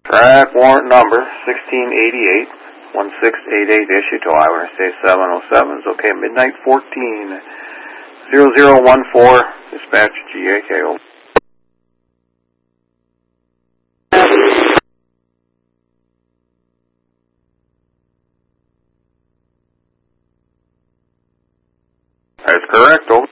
Track warrant number 1688, 1688, issued to Iowa State 707. Okay, midnight 14, 0014, dispatch GAKO. That's correct, over.